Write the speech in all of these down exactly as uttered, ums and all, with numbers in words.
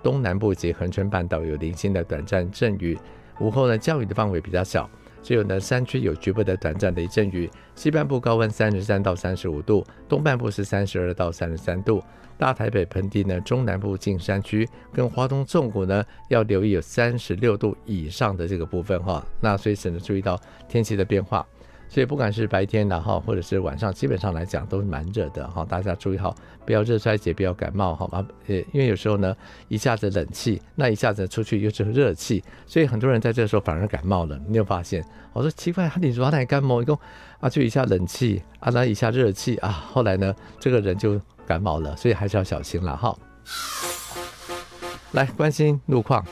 东南部及恒春半岛有零星的短暂阵雨，午后呢降雨的范围比较小，只有呢山区有局部的短暂的一阵雨。西半部高温三十三到三十五度，东半部是三十二到三十三度。大台北盆地呢，中南部近山区跟花东纵谷呢，要留意有三十六度以上的这个部分哈。那随时呢注意到天气的变化，所以不管是白天然后或者是晚上，基本上来讲都是蛮热的哈。大家注意好，不要热衰竭，不要感冒好吗？呃，因为有时候呢一下子冷气，那一下子出去又是热气，所以很多人在这个时候反而感冒了。你有发现？我说奇怪，你说哪感冒？一共啊就一下冷气啊，那一下热气啊，后来呢这个人就感冒了，所以还是要小心了哈。来关心路况。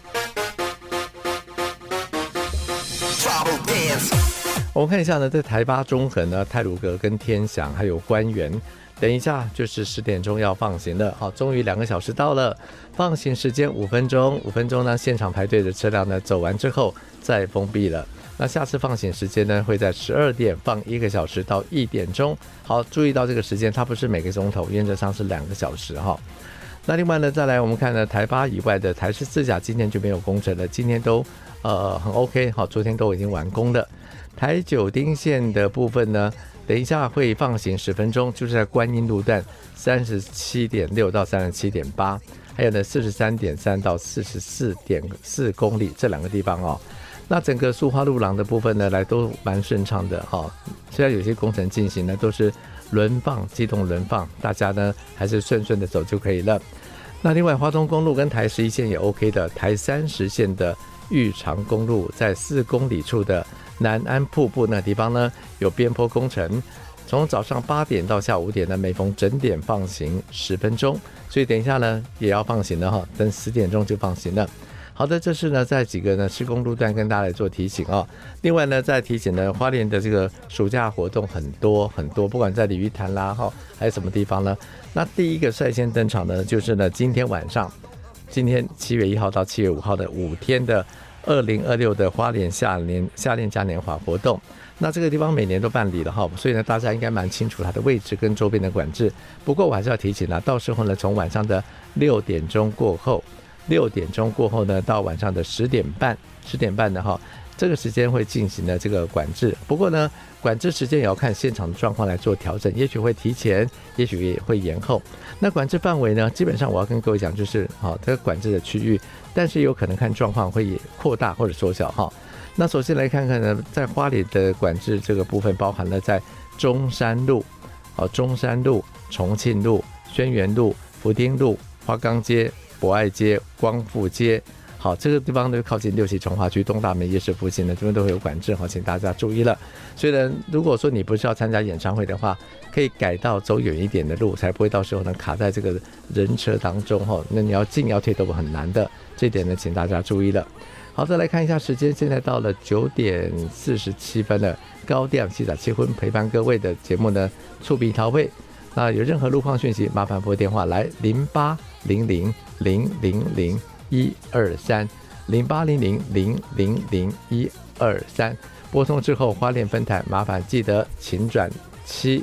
我们看一下呢，在台八中横呢，太鲁阁跟天祥还有官园，等一下就是十点钟要放行了。好，终于两个小时到了，放行时间五分钟，五分钟呢，现场排队的车辆呢走完之后再封闭了。那下次放行时间呢，会在十二点放一个小时到一点钟。好，注意到这个时间，它不是每个钟头，原则上是两个小时哈。那另外呢，再来我们看呢，台八以外的台十四甲今天就没有工程了，今天都呃很 OK 好，昨天都已经完工了。台九丁线的部分呢，等一下会放行十分钟，就是在观音路段三十七点六到三十七点八，还有呢四十三点三到四十四点四公里这两个地方哦。那整个苏花路廊的部分呢，来都蛮顺畅的哈、哦。虽然有些工程进行呢，都是轮放、机动轮放，大家呢还是顺顺的走就可以了。那另外，花东公路跟台十一线也 OK 的，台三十线的玉长公路在四公里处的南安瀑布那地方呢，有边坡工程，从早上八点到下午五点呢，每逢整点放行十分钟，所以等一下呢也要放行了哈，等十点钟就放行了。好的，这是呢在几个呢施工路段跟大家来做提醒哦。另外呢，在提醒呢，花莲的这个暑假活动很多很多，不管在鲤鱼潭啦哈，还有什么地方呢？那第一个率先登场呢，就是呢今天晚上，今天七月一号到七月五号的五天的二零二六的花莲夏年夏恋嘉年华活动。那这个地方每年都办理了哈，所以呢大家应该蛮清楚它的位置跟周边的管制。不过我还是要提醒啦，到时候呢从晚上的六点钟过后。六点钟过后呢，到晚上的十点半，十点半的哈，这个时间会进行的这个管制。不过呢，管制时间也要看现场的状况来做调整，也许会提前，也许也会延后。那管制范围呢，基本上我要跟各位讲，就是哈，这个管制的区域，但是有可能看状况会扩大或者缩小哈。那首先来看看呢，在花莲的管制这个部分，包含了在中山路、哦中山路、重庆路、轩辕路、福丁路、花岗街。博爱街、光复街，好，这个地方都靠近六期重华区东大门夜市附近呢，这边都会有管制，好，请大家注意了。所以呢，如果说你不是要参加演唱会的话，可以改到走远一点的路，才不会到时候呢卡在这个人车当中哈。那你要进要退都很难的，这点呢，请大家注意了。好，再来看一下时间，现在到了九点四十七分了。高调七早七分陪伴各位的节目呢，触笔桃会。那有任何路况讯息，麻烦拨电话来零八零零零零零一二三零八零零零零零一二三，拨通之后花莲分台，麻烦记得请转七。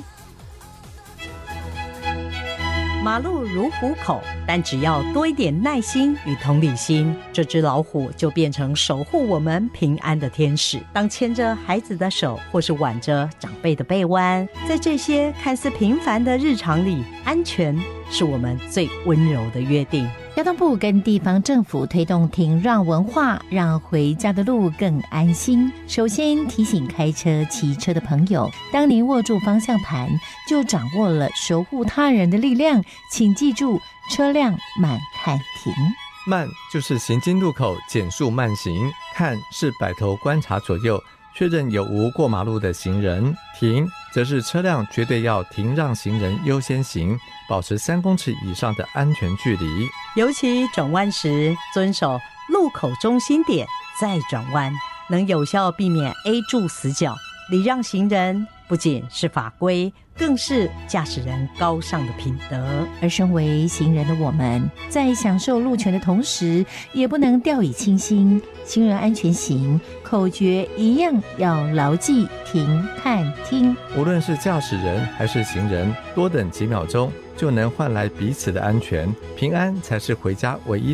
马路如虎口，但只要多一点耐心与同理心，这只老虎就变成守护我们平安的天使。当牵着孩子的手，或是挽着长辈的背弯，在这些看似平凡的日常里，安全是我们最温柔的约定。 交通部跟地方政府推动停让文化，让回家的路更安心。首先提醒开车、骑车的朋友，当您握住方向盘，就掌握了守护他人的力量。请记住，车辆慢看停。 慢就是行经路口减速慢行，看是摆头观察左右，确认有无过马路的行人。停则是车辆绝对要停让行人优先行，保持三公尺以上的安全距离。 尤其转弯时，遵守路口中心点再转弯，能有效避免 A 柱死角。礼让行人不仅是法规，更是驾驶人高尚的品德。 而身为行人的我们，在享受路权的同时，也不能掉以轻心。行人安全行口诀一样要牢记停看听。 无论是驾驶人还是行人，多等几秒钟就能换来彼此的安全。平安才是回家唯一